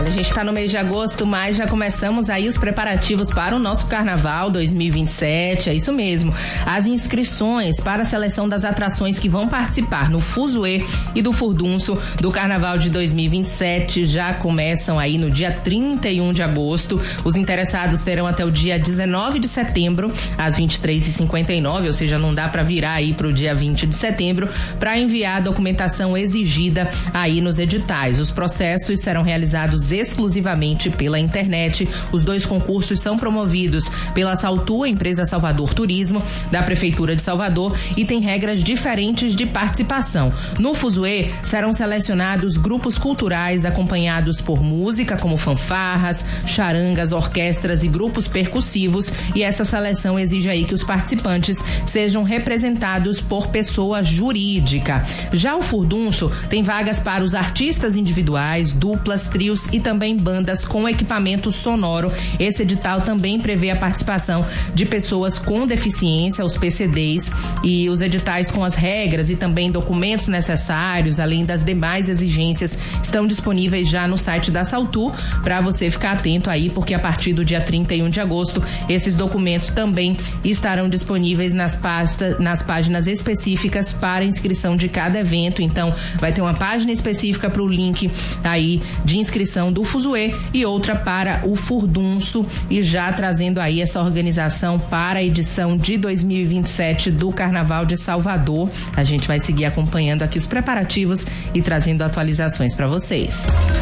Olha, a gente está no mês de agosto, mas já começamos aí os preparativos para o nosso Carnaval 2027, é isso mesmo. As inscrições para a seleção das atrações que vão participar no Fuzuê e do Furdunço do Carnaval de 2027 já começam aí no dia 31 de agosto. Os interessados terão até o dia 19 de setembro, às 23h59, ou seja, não dá para virar aí para o dia 20 de setembro, para enviar a documentação exigida aí nos editais. Os processos serão realizados exclusivamente pela internet. Os dois concursos são promovidos pela Saltua, empresa Salvador Turismo, da Prefeitura de Salvador, e tem regras diferentes de participação. No Fuzuê serão selecionados grupos culturais acompanhados por música, como fanfarras, charangas, orquestras e grupos percussivos, e essa seleção exige aí que os participantes sejam representados por pessoa jurídica. Já o Furdunço tem vagas para os artistas individuais, duplas, trios e também bandas com equipamento sonoro. Esse edital também prevê a participação de pessoas com deficiência, os PCDs, e os editais com as regras e também documentos necessários, além das demais exigências, estão disponíveis já no site da Saltu, para você ficar atento aí, porque a partir do dia 31 de agosto, esses documentos também estarão disponíveis nas páginas específicas para inscrição de cada evento. Então, vai ter uma página específica para o link aí de inscrição do Fuzuê e outra para o Furdunço, e já trazendo aí essa organização para a edição de 2027 do Carnaval de Salvador. A gente vai seguir acompanhando aqui os preparativos e trazendo atualizações para vocês.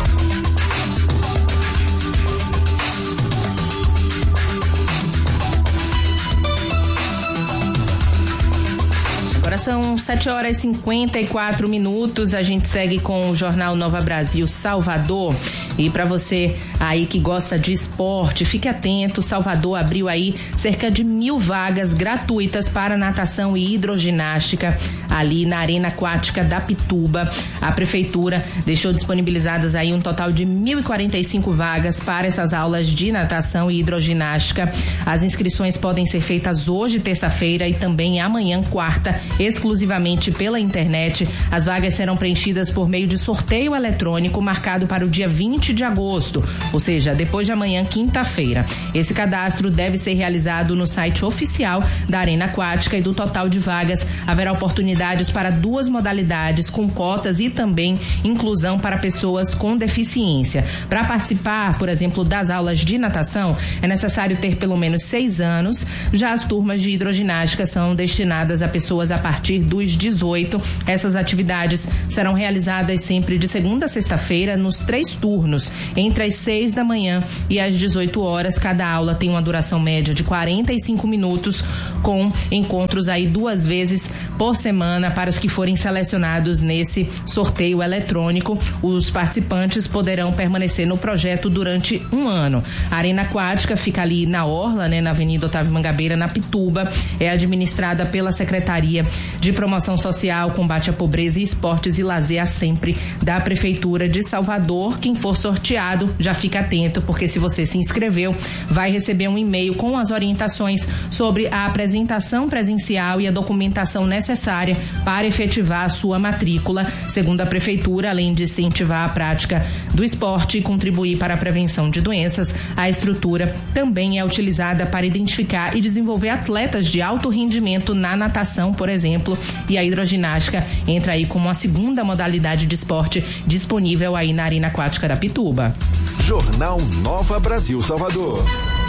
Agora são 7h54, a gente segue com o Jornal Nova Brasil Salvador. E para você aí que gosta de esporte, fique atento, Salvador abriu aí cerca de 1.000 vagas gratuitas para natação e hidroginástica ali na Arena Aquática da Pituba. A prefeitura deixou disponibilizadas aí um total de 1.045 vagas para essas aulas de natação e hidroginástica. As inscrições podem ser feitas hoje, terça-feira, e também amanhã, quarta, exclusivamente pela internet. As vagas serão preenchidas por meio de sorteio eletrônico marcado para o dia 20 de agosto, ou seja, depois de amanhã, quinta-feira. Esse cadastro deve ser realizado no site oficial da Arena Aquática, e do total de vagas haverá oportunidades para 2 modalidades com cotas e também inclusão para pessoas com deficiência. Para participar, por exemplo, das aulas de natação, é necessário ter pelo menos 6 anos. Já as turmas de hidroginástica são destinadas a pessoas a partir dos 18. Essas atividades serão realizadas sempre de segunda a sexta-feira nos 3 turnos, entre as 6 da manhã e as 18 horas. Cada aula tem uma duração média de 45 minutos, com encontros aí 2 vezes por semana para os que forem selecionados nesse sorteio eletrônico. Os participantes poderão permanecer no projeto durante 1 ano. A Arena Aquática fica ali na Orla, na Avenida Otávio Mangabeira, na Pituba. É administrada pela Secretaria de Promoção Social, Combate à Pobreza e Esportes e Lazer, a sempre, da Prefeitura de Salvador. Quem for sorteado, já fica atento, porque se você se inscreveu, vai receber um e-mail com as orientações sobre a apresentação presencial e a documentação necessária para efetivar a sua matrícula. Segundo a Prefeitura, além de incentivar a prática do esporte e contribuir para a prevenção de doenças, a estrutura também é utilizada para identificar e desenvolver atletas de alto rendimento na natação, por exemplo, e a hidroginástica entra aí como a segunda modalidade de esporte disponível aí na Arena Aquática da Pituba. Jornal Nova Brasil Salvador.